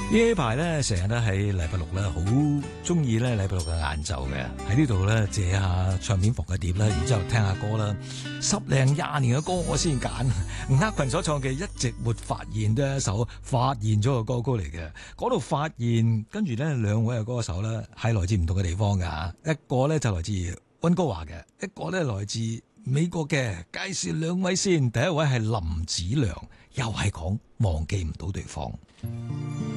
呢排咧成日都喺禮拜六咧，好中意咧禮拜六嘅晏晝嘅喺呢度咧借下唱片房嘅碟啦，然之後聽下歌啦。10零20年嘅歌我先揀，吳克群所唱嘅《一直沒發現》都係一首發現咗嘅歌曲嚟嘅。講到發現，跟住咧兩位嘅歌手咧係來自唔同嘅地方㗎，一個咧就來自溫哥華嘅，一個咧來自美國嘅。介紹兩位先，第一位係林子良，又係講忘記唔到對方。